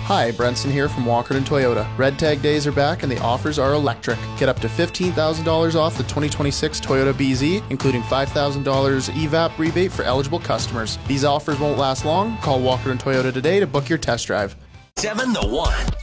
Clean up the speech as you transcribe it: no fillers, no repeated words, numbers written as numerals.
Hi, Brenson here from Walkerton Toyota. Red Tag days are back and the offers are electric. Get up to $15,000 off the 2026 Toyota BZ, including $5,000 EVAP rebate for eligible customers. These offers won't last long. Call Walkerton Toyota today to book your test drive. 7 the 1.